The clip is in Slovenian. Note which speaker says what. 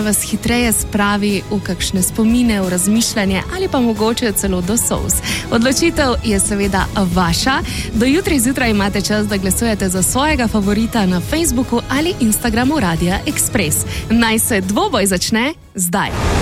Speaker 1: vas hitreje spravi v kakšne spomine, v razmišljanje ali pa mogoče celo do solz. Odločitev je seveda vaša. Do jutri zjutraj imate čas, da glasujete za svojega favorita na Facebooku ali Instagramu Radia Express. Naj se dvoboj začne zdaj.